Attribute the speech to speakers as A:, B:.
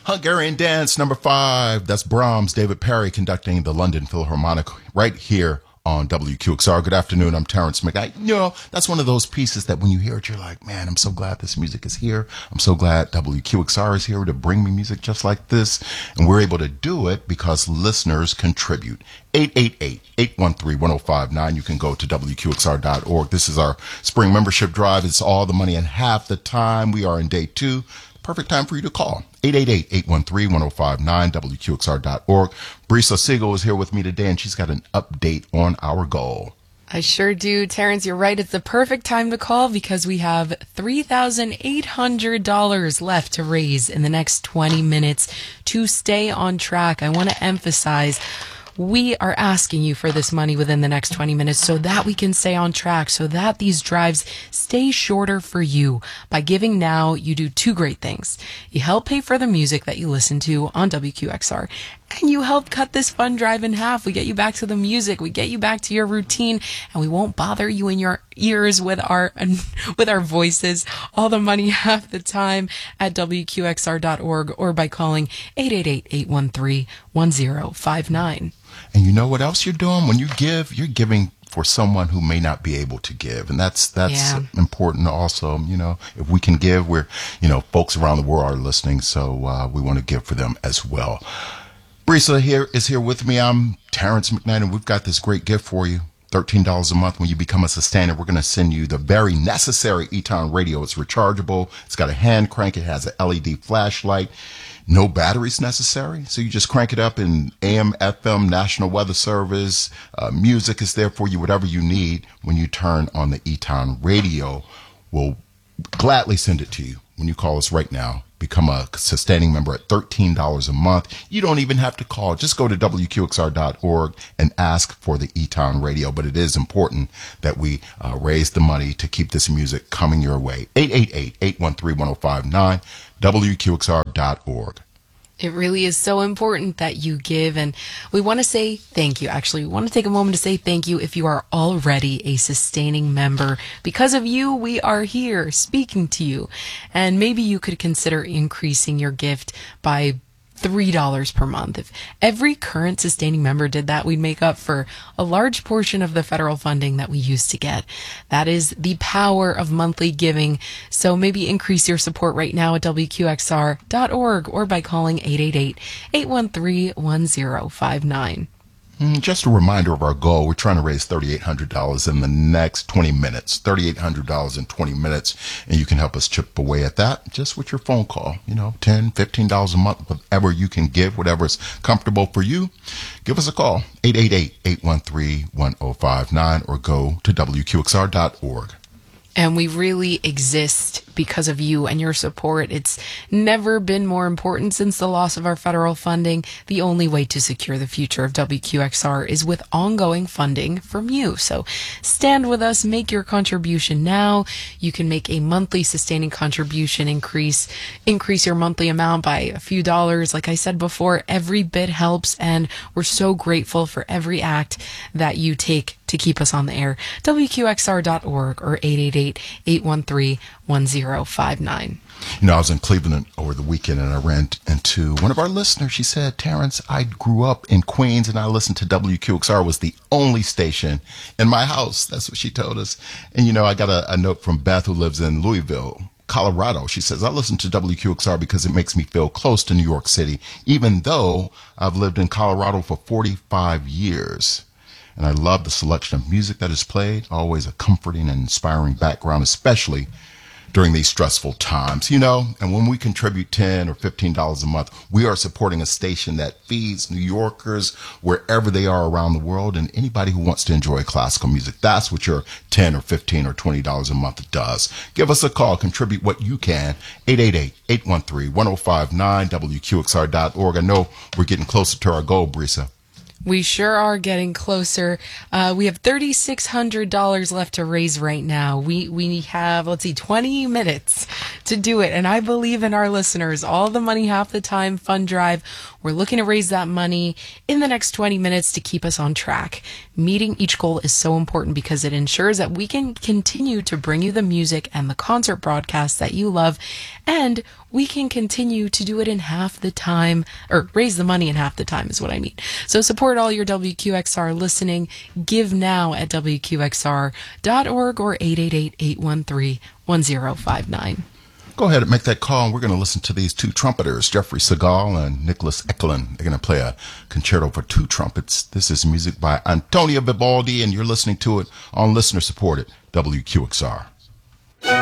A: Hungarian Dance number 5. That's Brahms, David Perry conducting the London Philharmonic right here on WQXR. Good afternoon. I'm Terrence McKnight. You know, that's one of those pieces that when you hear it, you're like, man, I'm so glad this music is here. I'm so glad WQXR is here to bring me music just like this. And we're able to do it because listeners contribute. 888-813-1059. You can go to WQXR.org. This is our spring membership drive. It's all the money in half the time. We are in day 2. Perfect time for you to call. 888-813-1059, WQXR.org. Brisa Siegel is here with me today, and she's got an update on our goal.
B: I sure do. Terrence, you're right. It's the perfect time to call because we have $3,800 left to raise in the next 20 minutes to stay on track. I want to emphasize we are asking you for this money within the next 20 minutes so that we can stay on track, so that these drives stay shorter for you. By giving now, you do 2 great things. You help pay for the music that you listen to on WQXR, and you help cut this fun drive in half. We get you back to the music, we get you back to your routine, and we won't bother you in your ears with our voices. All the money half the time at WQXR.org or by calling 888-813-1059.
A: And you know what else you're doing? When you give, you're giving for someone who may not be able to give. And that's important also. You know, if we can give, we're, folks around the world are listening. So we want to give for them as well. Brisa is here with me. I'm Terrence McKnight, and we've got this great gift for you. $13 a month when you become a sustainer. We're going to send you the very necessary Eton radio. It's rechargeable. It's got a hand crank. It has an LED flashlight. No batteries necessary. So you just crank it up in AM, FM, National Weather Service. Music is there for you, whatever you need. When you turn on the Eton radio, we'll gladly send it to you. When you call us right now, become a sustaining member at $13 a month. You don't even have to call. Just go to WQXR.org and ask for the Eton radio. But it is important that we raise the money to keep this music coming your way. 888-813-1059, WQXR.org.
B: It really is so important that you give, and we want to say thank you. Actually, we want to take a moment to say thank you if you are already a sustaining member. Because of you, we are here speaking to you, and maybe you could consider increasing your gift by $3 per month. If every current sustaining member did that, we'd make up for a large portion of the federal funding that we used to get. That is the power of monthly giving. So maybe increase your support right now at WQXR.org or by calling 888-813-1059.
A: Just a reminder of our goal. We're trying to raise $3,800 in the next 20 minutes. $3,800 in 20 minutes. And you can help us chip away at that just with your phone call. $10, $15 a month, whatever you can give, whatever is comfortable for you. Give us a call, 888-813-1059, or go to WQXR.org.
B: And we really exist because of you and your support. It's never been more important since the loss of our federal funding. The only way to secure the future of WQXR is with ongoing funding from you. So stand with us, make your contribution now. You can make a monthly sustaining contribution, increase your monthly amount by a few dollars. Like I said before, every bit helps, and we're so grateful for every act that you take to keep us on the air. WQXR.org or 888-813-1059.
A: I was in Cleveland over the weekend, and I ran into one of our listeners. She said, Terrence, I grew up in Queens, and I listened to WQXR. It was the only station in my house. That's what she told us. And, I got a note from Beth, who lives in Louisville, Colorado. She says, I listen to WQXR because it makes me feel close to New York City, even though I've lived in Colorado for 45 years. And I love the selection of music that is played, always a comforting and inspiring background, especially during these stressful times, and when we contribute $10 or $15 a month, we are supporting a station that feeds New Yorkers wherever they are around the world, and anybody who wants to enjoy classical music. That's what your $10 or $15 or $20 a month does. Give us a call, contribute what you can, 888-813-1059, WQXR.org. I know we're getting closer to our goal, Brisa.
B: We sure are getting closer. We have $3,600 left to raise right now. We have, 20 minutes to do it. And I believe in our listeners. All the money, half the time, fund drive. We're looking to raise that money in the next 20 minutes to keep us on track. Meeting each goal is so important because it ensures that we can continue to bring you the music and the concert broadcasts that you love. And we can continue to do it in half the time, or raise the money in half the time is what I mean. So support all your WQXR listening. Give now at WQXR.org or 888-813-1059.
A: Go ahead and make that call. We're going to listen to these two trumpeters, Jeffrey Segal and Nicholas Eklund. They're going to play a concerto for two trumpets. This is music by Antonio Vivaldi, and you're listening to it on listener-supported WQXR.